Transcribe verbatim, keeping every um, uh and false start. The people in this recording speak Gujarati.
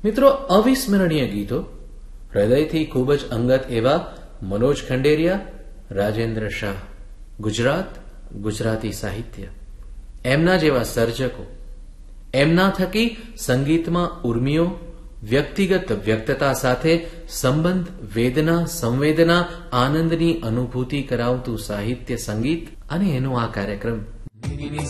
મિત્રો, અવિસ્મરણીય ગીતો હૃદયથી ખૂબ જ અંગત એવા મનોજ ખંડેરિયા, રાજેન્દ્ર શાહ, ગુજરાત, ગુજરાતી સાહિત્ય, એમના જેવા સર્જકો, એમના થકી સંગીતમાં ઉર્મિઓ, વ્યક્તિગત વ્યક્તતા સાથે સંબંધ, વેદના, સંવેદના, આનંદની અનુભૂતિ કરાવતું સાહિત્ય, સંગીત અને એનો આ કાર્યક્રમ